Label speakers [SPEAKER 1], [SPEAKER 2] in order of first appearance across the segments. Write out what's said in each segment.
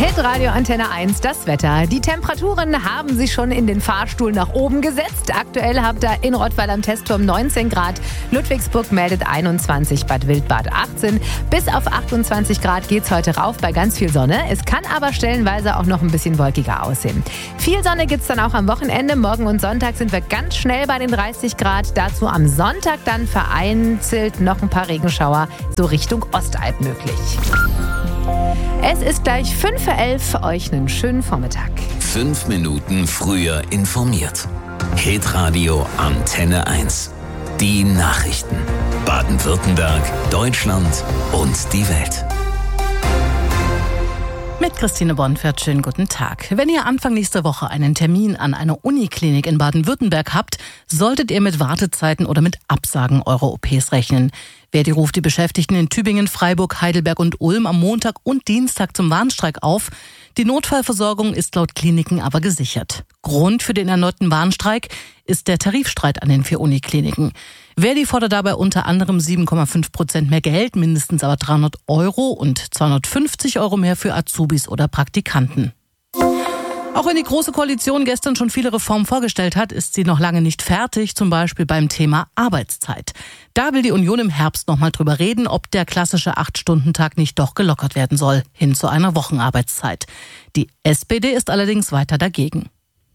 [SPEAKER 1] Hitradio Antenne 1, das Wetter. Die Temperaturen haben sich schon in den Fahrstuhl nach oben gesetzt. Aktuell habt ihr in Rottweil am Testturm 19 Grad, Ludwigsburg meldet 21, Bad Wildbad 18. Bis auf 28 Grad geht's heute rauf bei ganz viel Sonne. Es kann aber stellenweise auch noch ein bisschen wolkiger aussehen. Viel Sonne gibt's dann auch am Wochenende. Morgen und Sonntag sind wir ganz schnell bei den 30 Grad. Dazu am Sonntag dann vereinzelt noch ein paar Regenschauer so Richtung Ostalb möglich. Es ist gleich 5:11 für euch einen schönen Vormittag.
[SPEAKER 2] 5 Minuten früher informiert. Hitradio Antenne 1. Die Nachrichten. Baden-Württemberg, Deutschland und die Welt.
[SPEAKER 3] Mit Christine Bonfert, schönen guten Tag. Wenn ihr Anfang nächster Woche einen Termin an einer Uniklinik in Baden-Württemberg habt, solltet ihr mit Wartezeiten oder mit Absagen eurer OPs rechnen. Verdi ruft die Beschäftigten in Tübingen, Freiburg, Heidelberg und Ulm am Montag und Dienstag zum Warnstreik auf. Die Notfallversorgung ist laut Kliniken aber gesichert. Grund für den erneuten Warnstreik ist der Tarifstreit an den 4 Unikliniken. Verdi fordert dabei unter anderem 7,5% mehr Geld, mindestens aber 300 € und 250 € mehr für Azubis oder Praktikanten. Auch wenn die Große Koalition gestern schon viele Reformen vorgestellt hat, ist sie noch lange nicht fertig, zum Beispiel beim Thema Arbeitszeit. Da will die Union im Herbst nochmal drüber reden, ob der klassische 8-Stunden-Tag nicht doch gelockert werden soll, hin zu einer Wochenarbeitszeit. Die SPD ist allerdings weiter dagegen.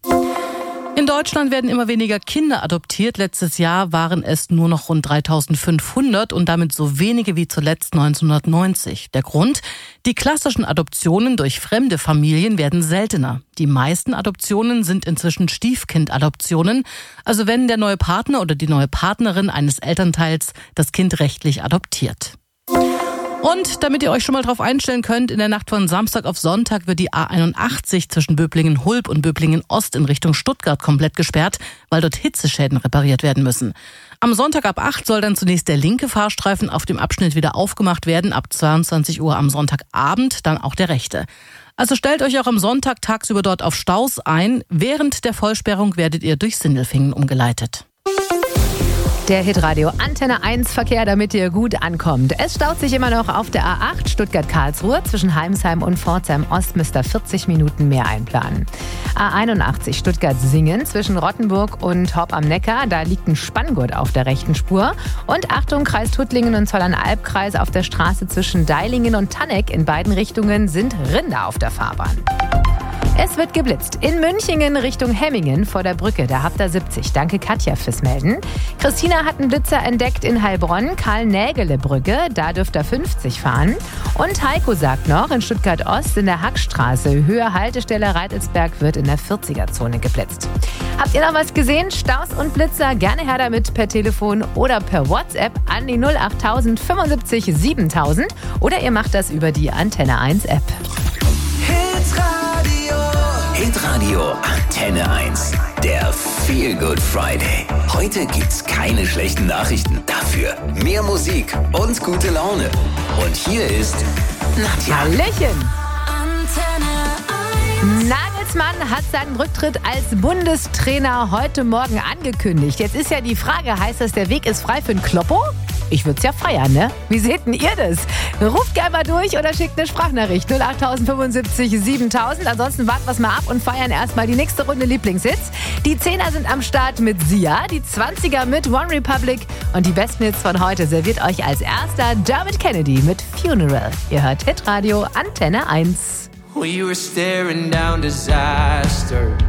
[SPEAKER 3] In Deutschland werden immer weniger Kinder adoptiert. Letztes Jahr waren es nur noch rund 3.500 und damit so wenige wie zuletzt 1990. Der Grund? Die klassischen Adoptionen durch fremde Familien werden seltener. Die meisten Adoptionen sind inzwischen Stiefkind-Adoptionen, also wenn der neue Partner oder die neue Partnerin eines Elternteils das Kind rechtlich adoptiert. Und damit ihr euch schon mal drauf einstellen könnt, in der Nacht von Samstag auf Sonntag wird die A81 zwischen Böblingen-Hulb und Böblingen-Ost in Richtung Stuttgart komplett gesperrt, weil dort Hitzeschäden repariert werden müssen. Am Sonntag ab 8 soll dann zunächst der linke Fahrstreifen auf dem Abschnitt wieder aufgemacht werden, ab 22 Uhr am Sonntagabend dann auch der rechte. Also stellt euch auch am Sonntag tagsüber dort auf Staus ein. Während der Vollsperrung werdet ihr durch Sindelfingen umgeleitet.
[SPEAKER 1] Der Hitradio Antenne 1 Verkehr, damit ihr gut ankommt. Es staut sich immer noch auf der A8 Stuttgart-Karlsruhe. Zwischen Heimsheim und Pforzheim-Ost müsst ihr 40 Minuten mehr einplanen. A81 Stuttgart-Singen zwischen Rottenburg und Horb am Neckar. Da liegt ein Spanngurt auf der rechten Spur. Und Achtung, Kreis Tuttlingen und Zollernalb-Kreis auf der Straße zwischen Deilingen und Tanneck. In beiden Richtungen sind Rinder auf der Fahrbahn. Es wird geblitzt. In Münchingen Richtung Hemmingen vor der Brücke. Da habt ihr 70. Danke Katja fürs Melden. Christina hat einen Blitzer entdeckt in Heilbronn. Karl-Nägele-Brücke. Da dürft ihr 50 fahren. Und Heiko sagt noch, in Stuttgart-Ost in der Hackstraße. Höhe Haltestelle Reitelsberg wird in der 40er-Zone geblitzt. Habt ihr noch was gesehen? Staus und Blitzer? Gerne her damit per Telefon oder per WhatsApp an die 08000 75 7000. Oder ihr macht das über die Antenne 1 App.
[SPEAKER 2] Hitradio Antenne 1. Der Feel Good Friday. Heute gibt's keine schlechten Nachrichten. Dafür mehr Musik und gute Laune. Und hier ist Nadja.
[SPEAKER 1] Hallöchen! Nagelsmann hat seinen Rücktritt als Bundestrainer heute Morgen angekündigt. Jetzt ist ja die Frage, heißt das, der Weg ist frei für einen Kloppo? Ich würde es ja feiern, ne? Wie seht denn ihr das? Ruft gerne mal durch oder schickt eine Sprachnachricht 08000 75 7000. Ansonsten warten wir mal ab und feiern erstmal die nächste Runde Lieblingshits. Die 10er sind am Start mit Sia, die 20er mit One Republic und die besten Hits von heute serviert euch als erster Dermot Kennedy mit Funeral. Ihr hört Hitradio Antenne 1.
[SPEAKER 4] We were staring down disaster.